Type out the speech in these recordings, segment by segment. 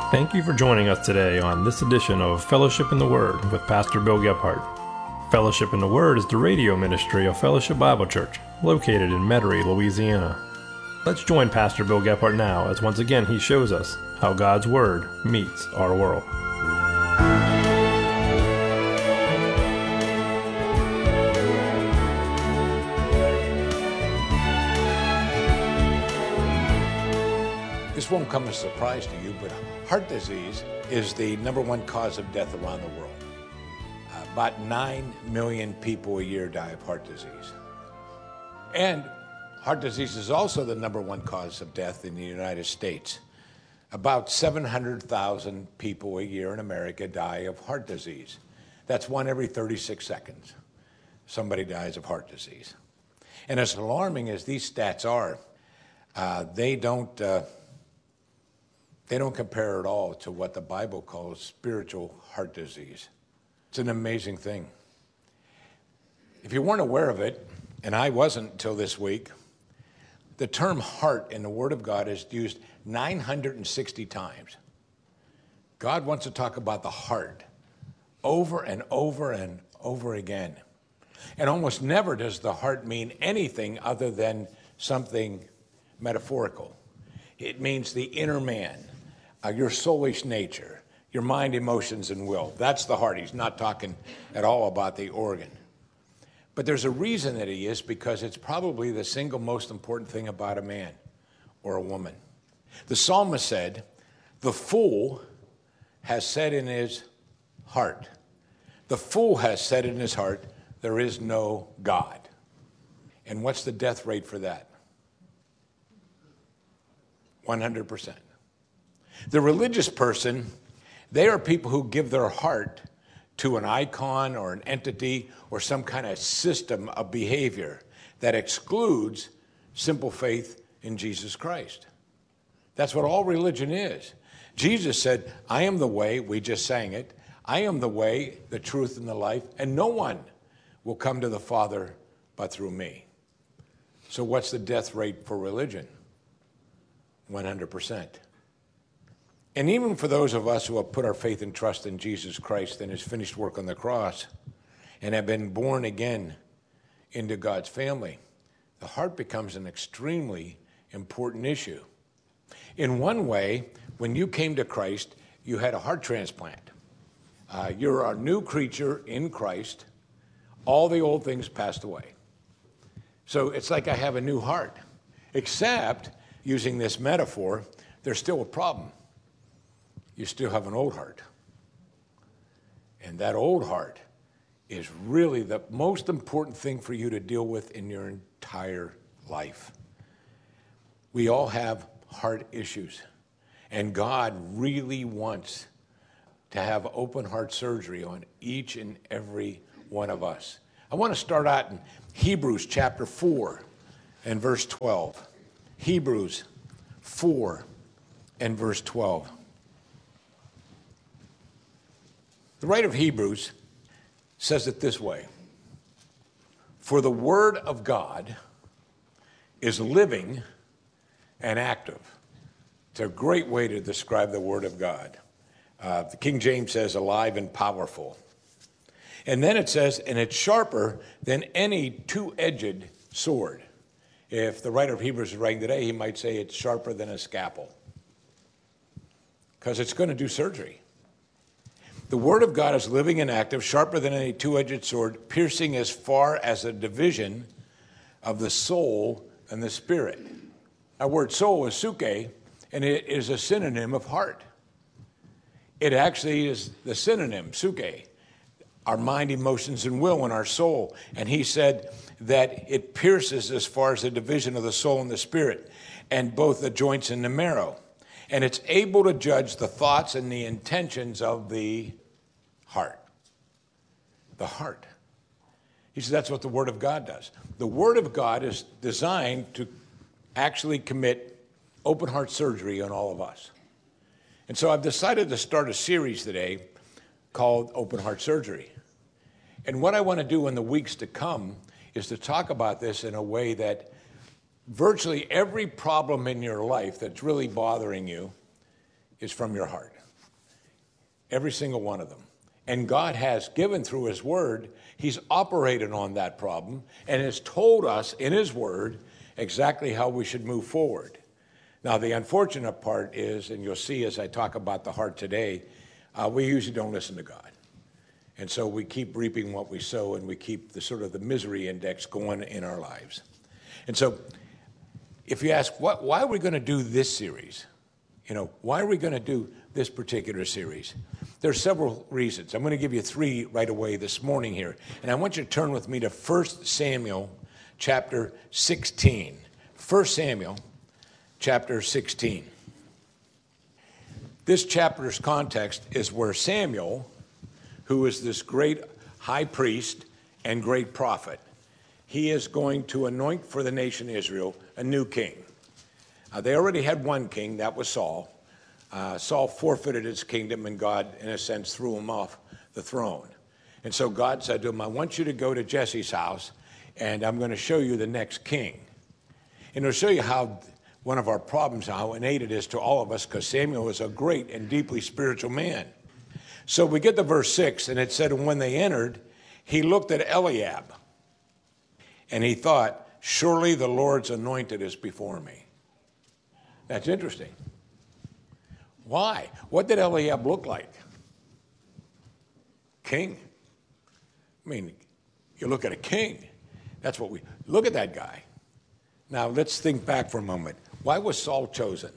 Thank you for joining us today on this edition of Fellowship in the Word with Pastor Bill Gephardt. Fellowship in the Word is the radio ministry of Fellowship Bible Church, located in Metairie, Louisiana. Let's join Pastor Bill Gephardt now as once again he shows us how God's Word meets our world. This won't come as a surprise to you, but heart disease is the number one cause of death around the world. About 9 million people a year die of heart disease. And heart disease is also the number one cause of death in the United States. About 700,000 people a year in America die of heart disease. That's one every 36 seconds. Somebody dies of heart disease. And as alarming as these stats are, they don't compare at all to what the Bible calls spiritual heart disease. It's an amazing thing. If you weren't aware of it, and I wasn't until this week, the term heart in the Word of God is used 960 times. God wants to talk about the heart over and over and over again. And almost never does the heart mean anything other than something metaphorical. It means the inner man, your soulish nature, your mind, emotions, and will. That's the heart. He's not talking at all about the organ. But there's a reason that he is, because it's probably the single most important thing about a man or a woman. The psalmist said, "The fool has said in his heart, the fool has said in his heart, there is no God." And what's the death rate for that? 100%. The religious person, they are people who give their heart to an icon or an entity or some kind of system of behavior that excludes simple faith in Jesus Christ. That's what all religion is. Jesus said, "I am the way," we just sang it, "I am the way, the truth, and the life, and no one will come to the Father but through me." So what's the death rate for religion? 100%. And even for those of us who have put our faith and trust in Jesus Christ and his finished work on the cross and have been born again into God's family, the heart becomes an extremely important issue. In one way, when you came to Christ, you had a heart transplant. You're a new creature in Christ. All the old things passed away. So it's like I have a new heart, except, using this metaphor, there's still a problem. You still have an old heart. And that old heart is really the most important thing for you to deal with in your entire life. We all have heart issues. And God really wants to have open heart surgery on each and every one of us. I want to start out in Hebrews chapter 4 and verse 12. Hebrews 4 and verse 12. The writer of Hebrews says it this way: "For the word of God is living and active." It's a great way to describe the word of God. The King James says alive and powerful. And then it says, and it's sharper than any two-edged sword. If the writer of Hebrews is writing today, he might say it's sharper than a scalpel, because it's going to do surgery. The word of God is living and active, sharper than any two-edged sword, piercing as far as a division of the soul and the spirit. Our word soul is suke, and it is a synonym of heart. It actually is the synonym, suke, our mind, emotions, and will, and our soul. And he said that it pierces as far as the division of the soul and the spirit, and both the joints and the marrow. And it's able to judge the thoughts and the intentions of the heart. The heart. He said that's what the Word of God does. The Word of God is designed to actually commit open heart surgery on all of us. And so I've decided to start a series today called Open Heart Surgery. And what I want to do in the weeks to come is to talk about this in a way that virtually every problem in your life that's really bothering you is from your heart. Every single one of them. And God has given through his word, he's operated on that problem and has told us in his word exactly how we should move forward. Now, the unfortunate part is, and you'll see as I talk about the heart today, we usually don't listen to God. And so we keep reaping what we sow, and we keep the sort of the misery index going in our lives. And so if you ask, why are we going to do this series? Why are we going to do this particular series? There are several reasons. I'm going to give you three right away this morning here. And I want you to turn with me to 1 Samuel chapter 16. 1 Samuel chapter 16. This chapter's context is where Samuel, who is this great high priest and great prophet, he is going to anoint for the nation Israel a new king. They already had one king, that was Saul. Saul forfeited his kingdom, and God, in a sense, threw him off the throne. And so God said to him, I want you to go to Jesse's house, and I'm going to show you the next king. And it'll show you how one of our problems, how innate it is to all of us, because Samuel was a great and deeply spiritual man. So we get to verse 6, and it said, and when they entered, he looked at Eliab, and he thought, surely the Lord's anointed is before me. That's interesting. Why? What did Eliab look like? King. I mean, you look at a king. That's what we look at that guy. Now let's think back for a moment. Why was Saul chosen?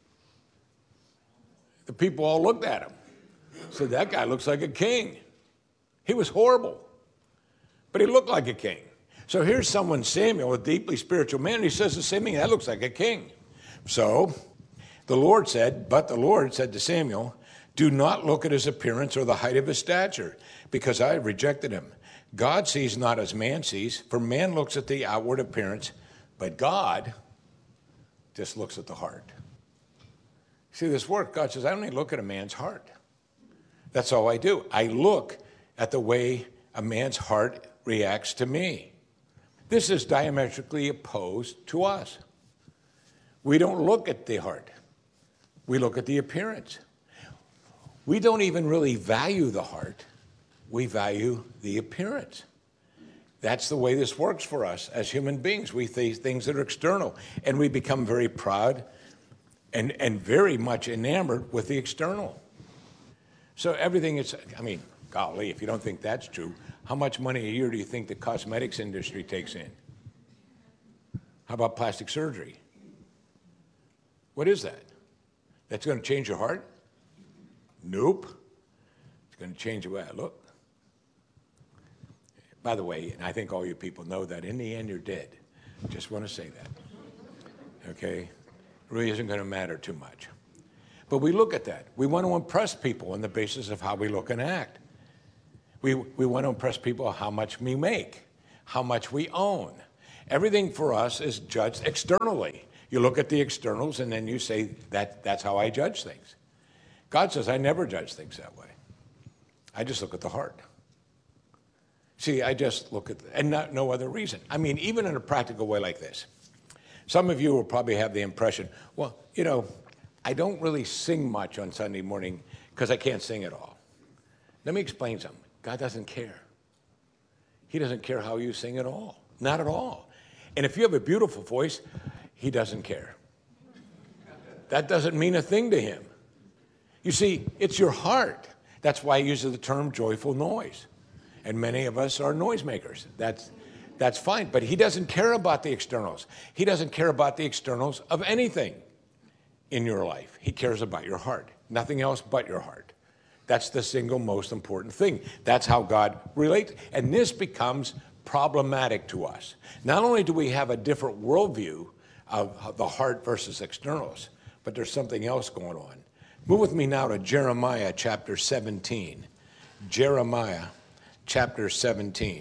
The people all looked at him. Said, that guy looks like a king. He was horrible, but he looked like a king. So here's someone, Samuel, a deeply spiritual man, and he says the same thing. That looks like a king. So the Lord said to Samuel, do not look at his appearance or the height of his stature, because I have rejected him. God sees not as man sees, for man looks at the outward appearance, but God just looks at the heart. See this work, God says, I only look at a man's heart. That's all I do. I look at the way a man's heart reacts to me. This is diametrically opposed to us. We don't look at the heart. We look at the appearance. We don't even really value the heart. We value the appearance. That's the way this works for us as human beings. We see things that are external, and we become very proud and very much enamored with the external. So everything is, golly, if you don't think that's true, how much money a year do you think the cosmetics industry takes in? How about plastic surgery? What is that? That's going to change your heart? Nope. It's going to change the way I look. By the way, and I think all you people know that in the end you're dead. Just want to say that. Okay? It really isn't going to matter too much. But we look at that. We want to impress people on the basis of how we look and act. We want to impress people how much we make, how much we own. Everything for us is judged externally. You look at the externals and then you say, that's how I judge things. God says, I never judge things that way. I just look at the heart. See, I just look at, and no other reason. Even in a practical way like this. Some of you will probably have the impression, well, I don't really sing much on Sunday morning because I can't sing at all. Let me explain something. God doesn't care. He doesn't care how you sing at all. Not at all. And if you have a beautiful voice, he doesn't care. That doesn't mean a thing to him. You see, it's your heart. That's why he uses the term joyful noise. And many of us are noisemakers. That's fine. But he doesn't care about the externals. He doesn't care about the externals of anything in your life. He cares about your heart. Nothing else but your heart. That's the single most important thing. That's how God relates. And this becomes problematic to us. Not only do we have a different worldview of the heart versus externals, but there's something else going on. Move with me now to Jeremiah chapter 17. Jeremiah chapter 17.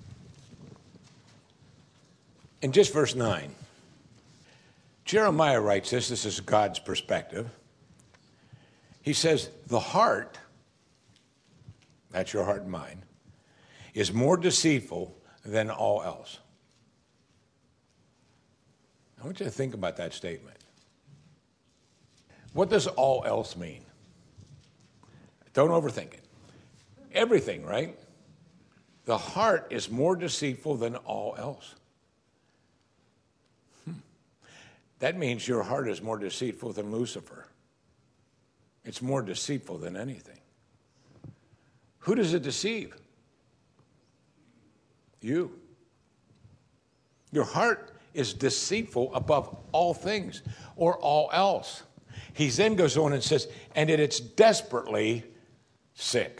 In just verse 9. Jeremiah writes this. This is God's perspective. He says, the heart, that's your heart and mind, is more deceitful than all else. I want you to think about that statement. What does all else mean? Don't overthink it. Everything, right? The heart is more deceitful than all else. That means your heart is more deceitful than Lucifer. It's more deceitful than anything. Who does it deceive? You. Your heart is deceitful above all things or all else. He then goes on and says, and it's desperately sick.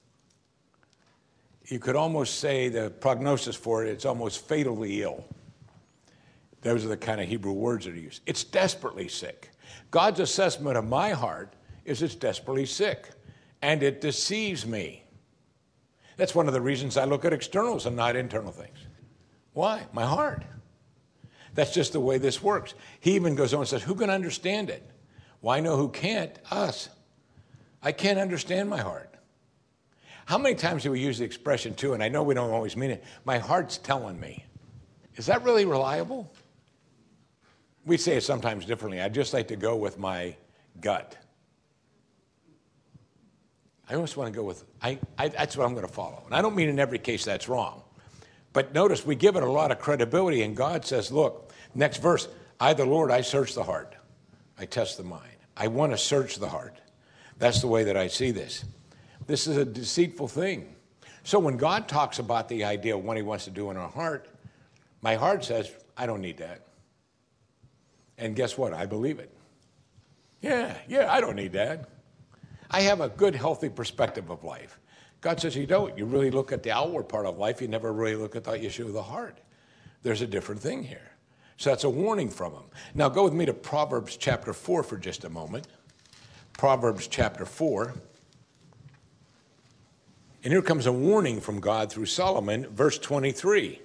You could almost say the prognosis for it, it's almost fatally ill. Those are the kind of Hebrew words that are used. It's desperately sick. God's assessment of my heart is it's desperately sick, and it deceives me. That's one of the reasons I look at externals and not internal things. Why? My heart. That's just the way this works. He even goes on and says, who can understand it? Well, I know who can't. Us. I can't understand my heart. How many times do we use the expression too, and I know we don't always mean it, my heart's telling me. Is that really reliable? We say it sometimes differently. I just like to go with my gut. I always want to go with, that's what I'm going to follow. And I don't mean in every case that's wrong. But notice we give it a lot of credibility, and God says, look, next verse, I, the Lord, I search the heart. I test the mind. I want to search the heart. That's the way that I see this. This is a deceitful thing. So when God talks about the idea of what he wants to do in our heart, my heart says, I don't need that. And guess what? I believe it. Yeah, I don't need that. I have a good, healthy perspective of life. God says you don't. You really look at the outward part of life. You never really look at the issue of the heart. There's a different thing here. So that's a warning from him. Now go with me to Proverbs chapter 4 for just a moment. Proverbs chapter 4. And here comes a warning from God through Solomon, verse 23.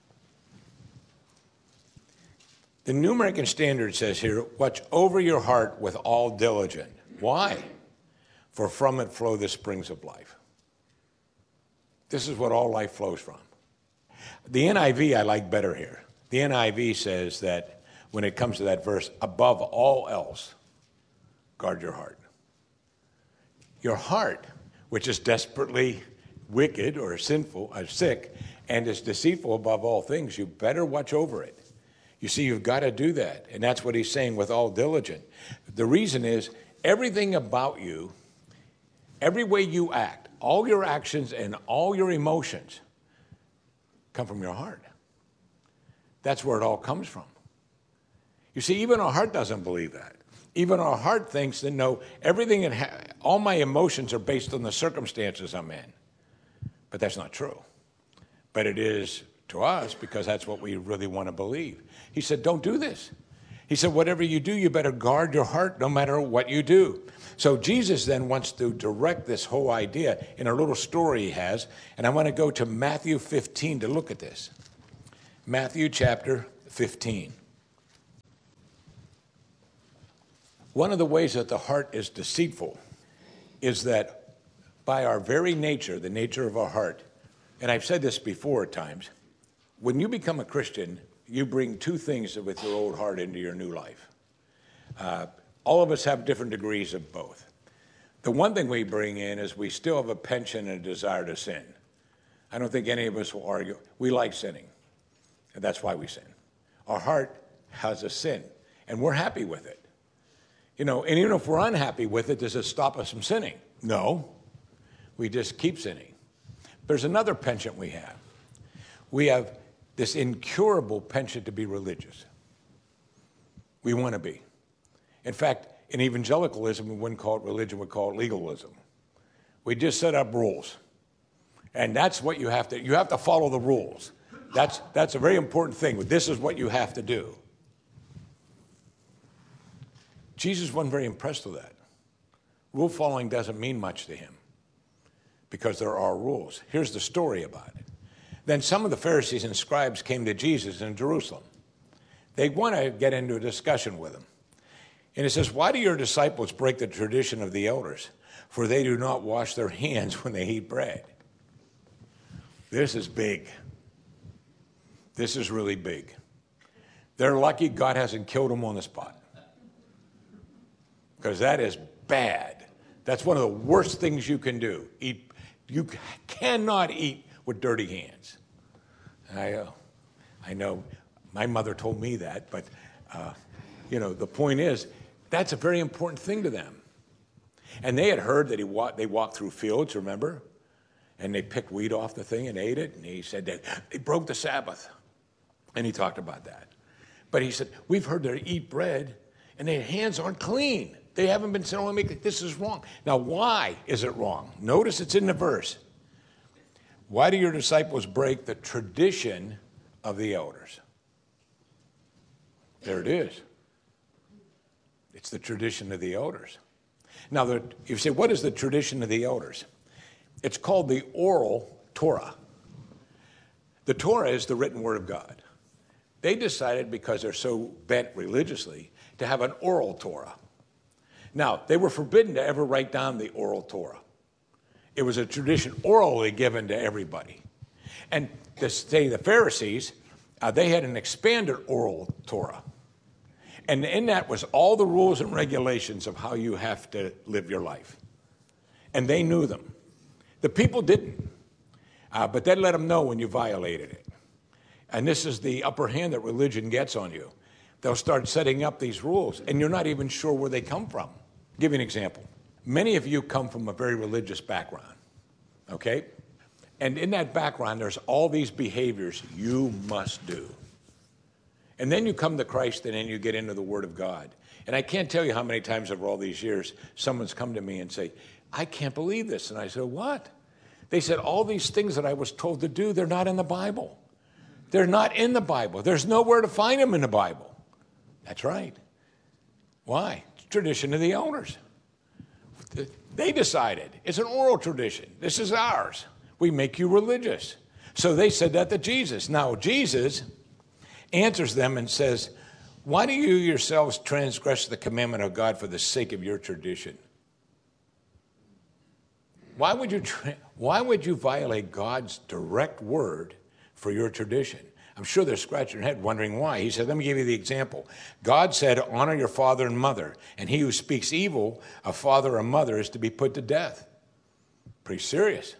The New American Standard says here, watch over your heart with all diligence. Why? For from it flow the springs of life. This is what all life flows from. The NIV I like better here. The NIV says that when it comes to that verse, above all else, guard your heart. Your heart, which is desperately wicked or sinful or sick and is deceitful above all things, you better watch over it. You see, you've got to do that. And that's what he's saying with all diligence. The reason is everything about you, every way you act, all your actions and all your emotions come from your heart. That's where it all comes from. You see, even our heart doesn't believe that. Even our heart thinks that no, everything, all my emotions are based on the circumstances I'm in. But that's not true. But it is to us because that's what we really want to believe. He said, don't do this. He said, whatever you do, you better guard your heart no matter what you do. So Jesus then wants to direct this whole idea in a little story he has. And I want to go to Matthew 15 to look at this. Matthew chapter 15. One of the ways that the heart is deceitful is that by our very nature, the nature of our heart, and I've said this before at times, when you become a Christian, you bring two things with your old heart into your new life. All of us have different degrees of both. The one thing we bring in is we still have a penchant and a desire to sin. I don't think any of us will argue. We like sinning, and that's why we sin. Our heart has a sin, and we're happy with it. You know, and even if we're unhappy with it, does it stop us from sinning? No. We just keep sinning. There's another penchant we have. We have this incurable penchant to be religious. We want to be. In fact, in evangelicalism, we wouldn't call it religion, we'd call it legalism. We just set up rules. And that's what you have to follow the rules. That's a very important thing. This is what you have to do. Jesus wasn't very impressed with that. Rule following doesn't mean much to him because there are rules. Here's the story about it. Then some of the Pharisees and scribes came to Jesus in Jerusalem. They want to get into a discussion with him. And it says, why do your disciples break the tradition of the elders? For they do not wash their hands when they eat bread. This is big. This is really big. They're lucky God hasn't killed them on the spot. because that is bad. That's one of the worst things you can do. You cannot eat with dirty hands. I know my mother told me that, but the point is, that's a very important thing to them. And they had heard that they walked through fields, remember? And they picked wheat off the thing and ate it. And he said that they broke the Sabbath. And he talked about that. But he said, we've heard they eat bread and their hands aren't clean. They haven't been saying, this is wrong. Now, why is it wrong? Notice it's in the verse. Why do your disciples break the tradition of the elders? There it is. It's the tradition of the elders. Now, you say, what is the tradition of the elders? It's called the oral Torah. The Torah is the written word of God. They decided, because they're so bent religiously, to have an oral Torah. Now, they were forbidden to ever write down the oral Torah. It was a tradition orally given to everybody. And the Pharisees, they had an expanded oral Torah. And in that was all the rules and regulations of how you have to live your life. And they knew them. The people didn't. But they'd let them know when you violated it. And this is the upper hand that religion gets on you. They'll start setting up these rules, and you're not even sure where they come from. I'll give you an example. Many of you come from a very religious background, okay? And in that background, there's all these behaviors you must do. And then you come to Christ, and then you get into the Word of God. And I can't tell you how many times over all these years, someone's come to me and say, I can't believe this. And I said, what? They said, all these things that I was told to do, they're not in the Bible. They're not in the Bible. There's nowhere to find them in the Bible. That's right. Why? It's tradition of the elders. They decided. It's an oral tradition. This is ours. We make you religious. So they said that to Jesus. Now, Jesus answers them and says, why do you yourselves transgress the commandment of God for the sake of your tradition? Why would you violate God's direct word for your tradition? I'm sure they're scratching their head wondering why. He said, let me give you the example. God said, honor your father and mother, and he who speaks evil of father or mother is to be put to death. Pretty serious.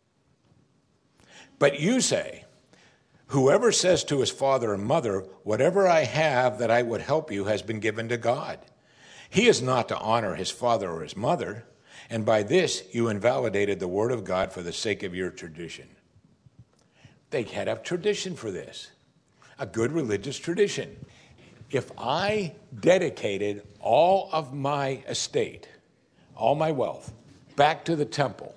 But you say, whoever says to his father or mother, whatever I have that I would help you has been given to God. He is not to honor his father or his mother, and by this you invalidated the word of God for the sake of your tradition. They had a tradition for this, a good religious tradition. If I dedicated all of my estate, all my wealth, back to the temple,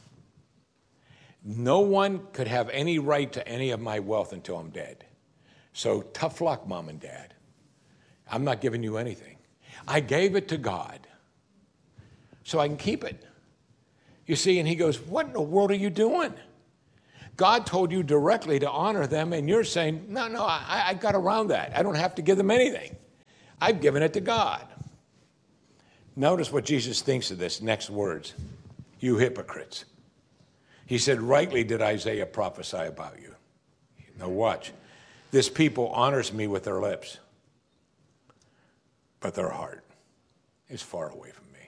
no one could have any right to any of my wealth until I'm dead. So tough luck, Mom and Dad. I'm not giving you anything. I gave it to God so I can keep it. You see, and he goes, what in the world are you doing? God told you directly to honor them, and you're saying, no, I got around that. I don't have to give them anything. I've given it to God. Notice what Jesus thinks of this next words. You hypocrites. He said, rightly did Isaiah prophesy about you. Now watch. This people honors me with their lips, but their heart is far away from me.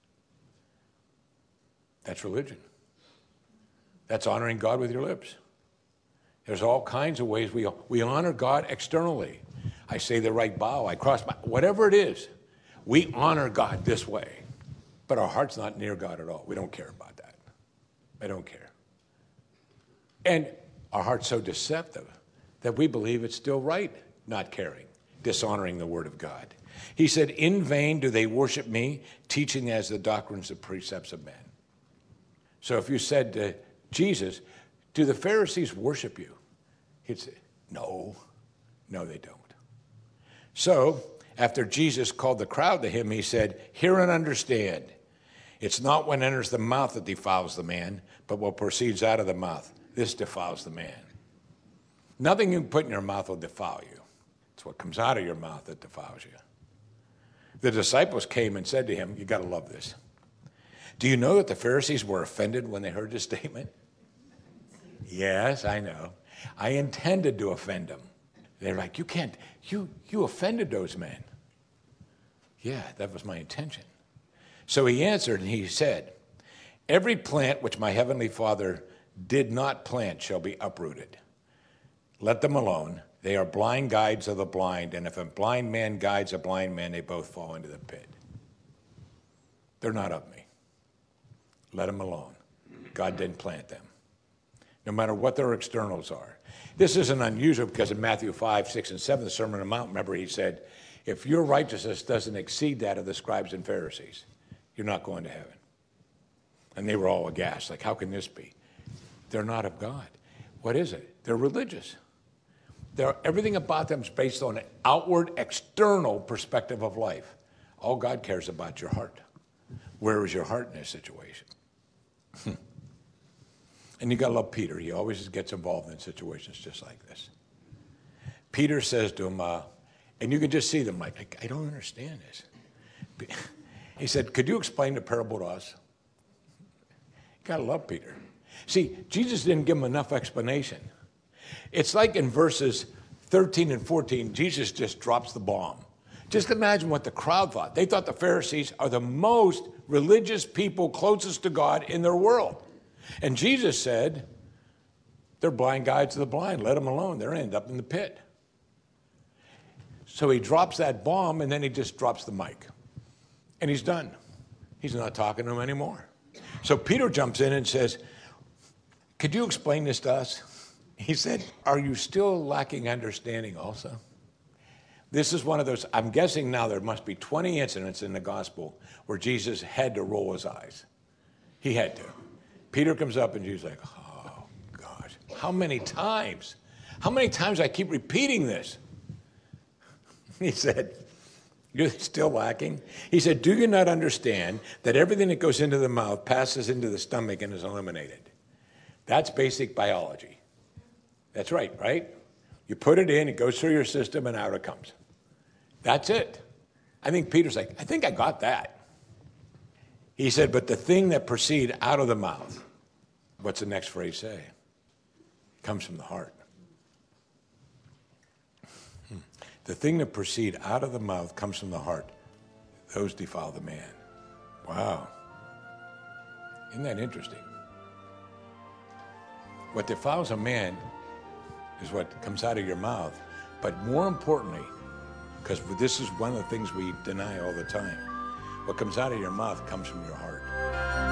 That's religion. That's honoring God with your lips. There's all kinds of ways we honor God externally. I say the right bow, I cross my, whatever it is, we honor God this way. But our heart's not near God at all. We don't care about that. I don't care. And our heart's so deceptive that we believe it's still right not caring, dishonoring the word of God. He said, in vain do they worship me, teaching as the doctrines and precepts of men. So if you said to Jesus, do the Pharisees worship you? He'd say, no, they don't. So after Jesus called the crowd to him, he said, hear and understand. It's not what enters the mouth that defiles the man, but what proceeds out of the mouth. This defiles the man. Nothing you put in your mouth will defile you. It's what comes out of your mouth that defiles you. The disciples came and said to him, you got to love this. Do you know that the Pharisees were offended when they heard this statement? Yes, I know. I intended to offend them. They're like, you offended those men. Yeah, that was my intention. So he answered and he said, every plant which my heavenly Father did not plant shall be uprooted. Let them alone. They are blind guides of the blind, and if a blind man guides a blind man, they both fall into the pit. They're not of me. Let them alone. God didn't plant them, no matter what their externals are. This isn't unusual because in Matthew 5, 6, and 7, the Sermon on the Mount, remember he said, if your righteousness doesn't exceed that of the scribes and Pharisees, you're not going to heaven. And they were all aghast, like, how can this be? They're not of God. What is it? They're religious. Everything about them is based on an outward, external perspective of life. All God cares about your heart. Where is your heart in this situation? And you got to love Peter. He always gets involved in situations just like this. Peter says to him, and you can just see them like, I don't understand this. He said, could you explain the parable to us? You got to love Peter. See, Jesus didn't give him enough explanation. It's like in verses 13 and 14, Jesus just drops the bomb. Just imagine what the crowd thought. They thought the Pharisees are the most religious people closest to God in their world. And Jesus said, they're blind guides of the blind. Let them alone. They'll end up in the pit. So he drops that bomb, and then he just drops the mic. And he's done. He's not talking to them anymore. So Peter jumps in and says, could you explain this to us? He said, are you still lacking understanding also? This is one of those, I'm guessing now there must be 20 incidents in the gospel where Jesus had to roll his eyes. He had to. Peter comes up and Jesus is like, oh, gosh, how many times? How many times I keep repeating this? He said, you're still lacking? He said, do you not understand that everything that goes into the mouth passes into the stomach and is eliminated? That's basic biology. That's right? You put it in, it goes through your system, and out it comes. That's it. I think Peter's like, I think I got that. He said, but the thing that proceeds out of the mouth, what's the next phrase say? Comes from the heart. The thing that proceeds out of the mouth comes from the heart. Those defile the man. Wow. Isn't that interesting? What defiles a man is what comes out of your mouth. But more importantly, because this is one of the things we deny all the time, what comes out of your mouth comes from your heart.